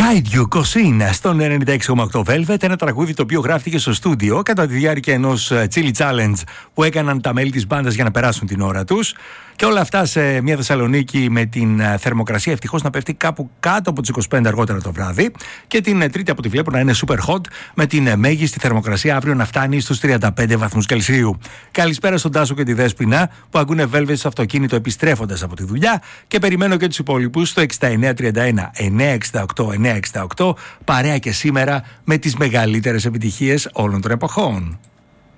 Hide You Cosine στον 96,8 Velvet, ένα τραγούδι το οποίο γράφτηκε στο στούντιο κατά τη διάρκεια ενός Chili Challenge που έκαναν τα μέλη της μπάντας για να περάσουν την ώρα τους. Και όλα αυτά σε μια Θεσσαλονίκη με την θερμοκρασία ευτυχώς να πέφτει κάπου κάτω από τις 25 αργότερα το βράδυ. Και την Τρίτη από ό,τι βλέπω να είναι super hot, με την μέγιστη θερμοκρασία αύριο να φτάνει στους 35 βαθμούς Κελσίου. Καλησπέρα στον Τάσο και τη Δέσποινα που ακούνε Velvet στο αυτοκίνητο επιστρέφοντας από τη δουλειά. Και περιμένω και τους υπόλοιπους στο 6931 968 968, παρέα και σήμερα με τις μεγαλύτερες επιτυχίες όλων των εποχών.